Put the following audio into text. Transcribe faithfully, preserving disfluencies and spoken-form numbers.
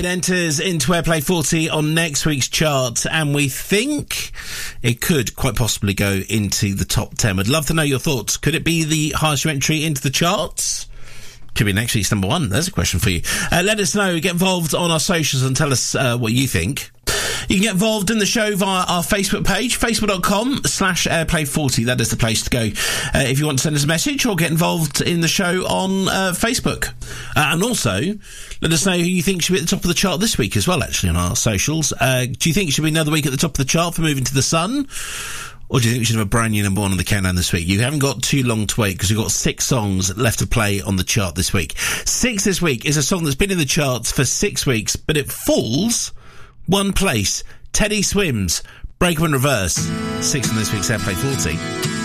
It enters into Airplay forty on next week's chart, and we think it could quite possibly go into the top ten. I'd love to know your thoughts. Could it be the highest entry into the charts? Could be next week's number one. There's a question for you. Uh, let us know. Get involved on our socials and tell us uh, what you think. You can get involved in the show via our Facebook page, facebook.com slash airplay40. That is the place to go uh, if you want to send us a message or get involved in the show on uh, Facebook. Uh, and also, let us know who you think should be at the top of the chart this week as well, actually, on our socials. Uh, do you think it should be another week at the top of the chart for Moving to the Sun? Or do you think we should have a brand new number one on the countdown this week? You haven't got too long to wait because we've got six songs left to play on the chart this week. Six this week is a song that's been in the charts for six weeks, but it falls one place. Teddy Swims, Break Up in Reverse. Six on this week's Airplay forty.